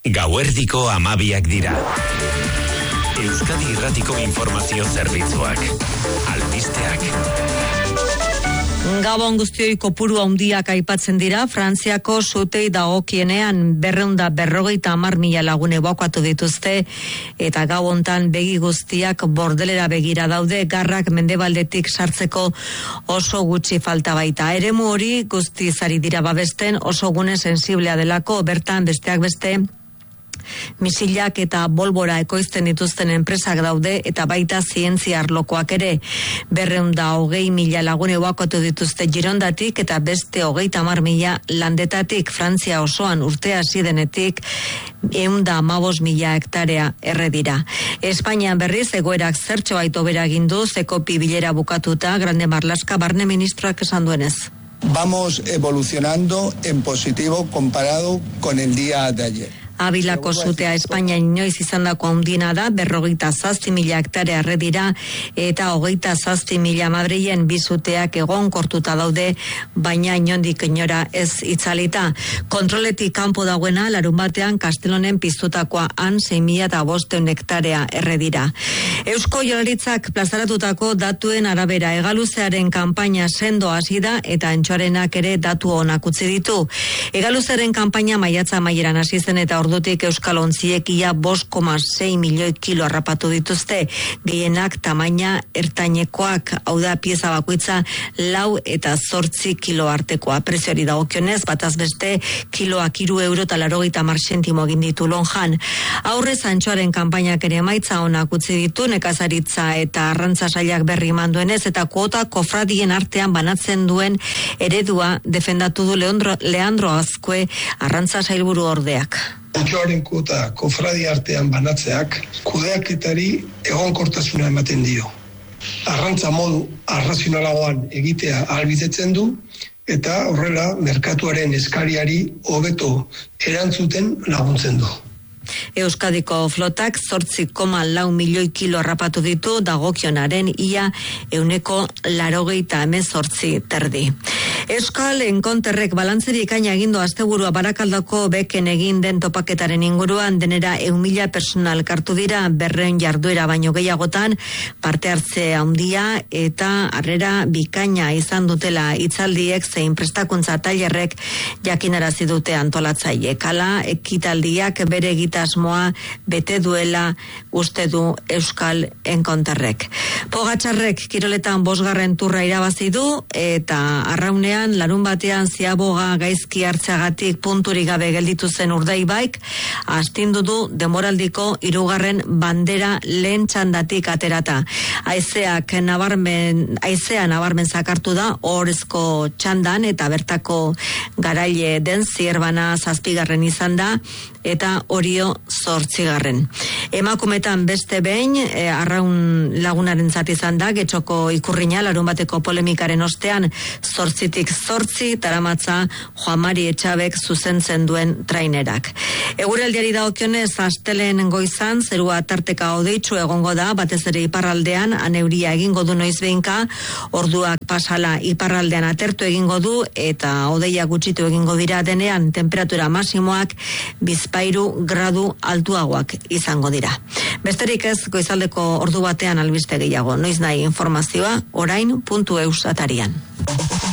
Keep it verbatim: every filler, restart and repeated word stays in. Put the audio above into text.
Gauerdiko amabiak dira. Euskadi Irratiko Informazio Zerbitzuak. Albisteak. Gabon guztioi kopuru handiak aipatzen dira. Frantziako sutei dagokienean berreunda berrogeita hamar mila lagun ebakuatu dituzte eta gau hontan begi guztiak bordelera begira daude, garrak mendebaldetik sartzeko oso gutxi falta baita. Eremu hori guztiz ari dira babesten, oso gune sensiblea delako, bertan besteak beste misilak eta bolbora ekoizten dituzten enpresak daude eta baita zientzia arlokoak ere. Berreunda hogei mila lagun ebakuatu dituzte Girondatik eta beste hogeita hamar mila landetatik. Frantzia osoan urtea hasi denetik ehunda hamabost mila hektarea erre dira. Espainian berriz egoerak zertxo baito bera egin du, Zekopi bilera bukatuta, Grande Marlaska barne ministroak esan duenez. Vamos evolucionando en positivo comparado con el día de ayer. Abilako sutea Espainia inoiz izandako handiena da, berrogeita zazpi mila hektarea erre dira eta hogeita zazpi mila Madrilen bizuteak egon kortuta daude, baina inondik inora ez itzalita. Kontroletik kanpo dagoena larun batean Kastelonen piztutakoa han sei mila bostehun hektarea erre dira. Eusko Jaurlaritzak plazaratutako datuen arabera hegaluzearen kanpaina sendo hasi da eta Antxoarenak ere datu onak utzi ditu. Hegaluzearen kanpaina maiatza amaieran hasi zen eta ordutik euskal ontziek ia bost koma sei milioi kilo harrapatu dituzte, gehienak tamaina ertainekoak, hau da pieza bakoitza lau eta zortzi kilo artekoa. Preziori dagokionez, bataz beste kiloak hiru euro eta laurogeita hamar zentimo egin ditu lonjan. Aurrez Antxoaren kanpainak ere emaitza onak utzi ditu, nekazaritza eta arrantza sailak berri manduenez eta kuota kofradien artean banatzen duen eredua defendatu du Leandro, Leandro Azkue arrantza sailburu ordeak. Antxoaren kuota kofradi artean banatzeak kudeaketari egonkortasuna ematen dio. Arrantza modu arrazionalagoan egitea ahalbidetzen du eta horrela merkatuaren eskariari hobeto erantzuten laguntzen du. Euskadiko flotak zortzi koma lau milioi kilo harrapatu ditu, dagokionaren ia euneko laurogeita hemezortzi terdi. Euskal Enkonterrek balantzeri ekaina egindu asteburua Barakaldoko beken egin den topaketaren inguruan, denera ehun mila pertsona elkartu dira, berrehun jarduera baino gehiagotan, parte hartze handia eta harrera bikaina izan dutela hitzaldiek zein prestakuntza tailerrek jakinarazi dute antolatzaileek. Hala, ekitaldiak bere egitasmoa bete duela uste du Euskal Enkonterrek. Pogatxarrek kiroletan bosgarren turra irabazi du eta arraunean larun batean Ziaboga gaizki hartzeagatik punturik gabe gelditu zen Urdaibaik, astindu du demoraldiko hirugarren bandera lehen txandatik aterata. Haizeak nabarmen, haizea nabarmen zakartu da ohorezko txandan eta bertako garaile den Zierbana zazpigarren izan da eta Orio zortzigarren. Emakumetan beste behin, e, arraun lagunaren zati izan da, Getxoko ikurrina larun bateko polemikaren ostean zortzitik zortzi taramatza Juan Mari Etxabek zuzentzen duen trainerak. Eguraldiari dagokionez astelen goizan, zerua tarteka hodeitsu egongo da, batez ere iparraldean, aneuria egingo du noizbehinka, orduak pasala iparraldean atertu egingo du eta hodeia gutxitu egingo dira denean, temperatura masimoak bizpairu gradu altuagoak izango dira. Besterik ez, goizaldeko ordu batean albiste gehiago. Noiz nahi informazioa, orain puntu eus atarian.